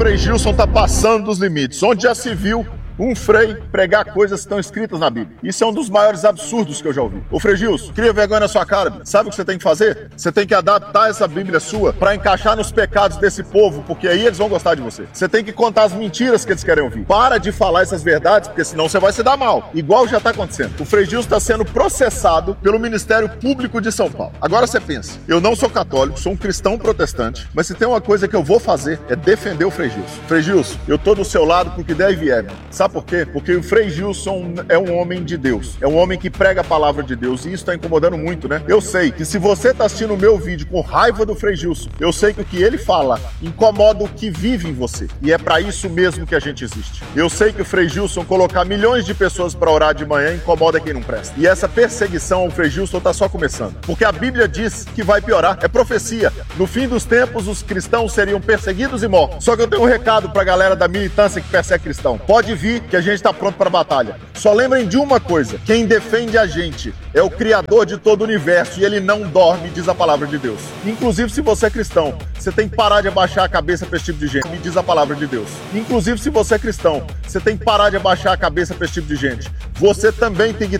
Frei Gilson tá passando dos limites. Onde já se viu um frei pregar coisas que estão escritas na Bíblia? Isso é um dos maiores absurdos que eu já ouvi. Ô Frei Gilson, cria vergonha na sua cara. Sabe o que você tem que fazer? Você tem que adaptar essa Bíblia sua para encaixar nos pecados desse povo, porque aí eles vão gostar de você. Você tem que contar as mentiras que eles querem ouvir. Para de falar essas verdades, porque senão você vai se dar mal. Igual já tá acontecendo. O Frei Gilson está sendo processado pelo Ministério Público de São Paulo. Agora você pensa, eu não sou católico, sou um cristão protestante, mas se tem uma coisa que eu vou fazer é defender o Frei Gilson. Frei Gilson, eu tô do seu lado porque der e vier. Sabe por quê? Porque o Frei Gilson é um homem de Deus. É um homem que prega a palavra de Deus. E isso tá incomodando muito, né? Eu sei que se você tá assistindo o meu vídeo com raiva do Frei Gilson, eu sei que o que ele fala incomoda o que vive em você. E é pra isso mesmo que a gente existe. Eu sei que o Frei Gilson colocar milhões de pessoas pra orar de manhã incomoda quem não presta. E essa perseguição ao Frei Gilson tá só começando. Porque a Bíblia diz que vai piorar. É profecia. No fim dos tempos, os cristãos seriam perseguidos e mortos. Só que eu tenho um recado pra galera da militância que persegue cristão. Pode vir que a gente está pronto para a batalha. Só lembrem de uma coisa: quem defende a gente é o Criador de todo o universo e ele não dorme, diz a palavra de Deus. Inclusive, se você é cristão, você tem que parar de abaixar a cabeça para esse tipo de gente, me diz a palavra de Deus. Inclusive, se você é cristão, você tem que parar de abaixar a cabeça para esse tipo de gente. Você também tem que